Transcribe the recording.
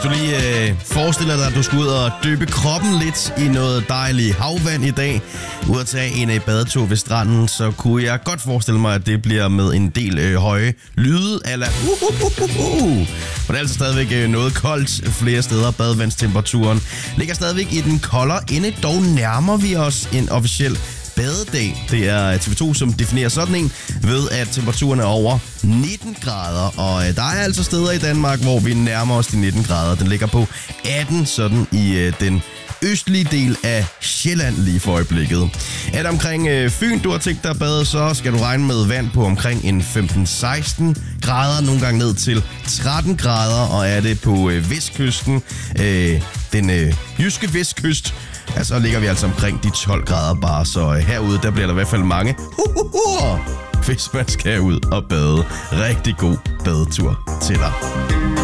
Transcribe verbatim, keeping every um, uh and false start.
Hvis du lige øh, forestiller dig, at du skal ud og dyppe kroppen lidt i noget dejligt havvand i dag, ud at tage en øh, badetur ved stranden, så kunne jeg godt forestille mig, at det bliver med en del øh, høje lyde, eller uhuhuhuhu. For det er altså stadigvæk øh, noget koldt flere steder. Badevandstemperaturen ligger stadigvæk i den koldere ende, dog nærmer vi os en officiel badedag. Det er T V to, som definerer sådan en, ved at temperaturen er over nitten grader. Og øh, der er altså steder i Danmark, hvor vi nærmer os de nitten grader. Den ligger på atten, sådan i øh, den østlige del af Sjælland lige for øjeblikket. Er det omkring øh, Fyn, du har tænkt dig at bade, så skal du regne med vand på omkring en femten seksten grader, nogle gange ned til tretten grader, og er det på øh, vestkysten, øh, den øh, jyske vestkyst, ja, så ligger vi altså omkring de tolv grader bare, så øh, herude, der bliver der i hvert fald mange huhuhuer, hvis man skal ud og bade. Rigtig god badetur til dig.